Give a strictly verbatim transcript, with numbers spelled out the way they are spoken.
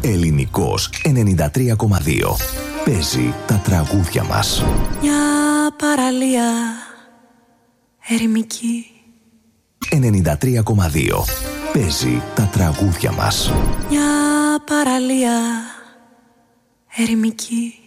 Ελληνικός ενενήντα τρία κόμμα δύο. Παίζει τα τραγούδια μας. Μια παραλία ερημική. ενενήντα τρία κόμμα δύο. Παίζει τα τραγούδια μας. Μια παραλία ερημική.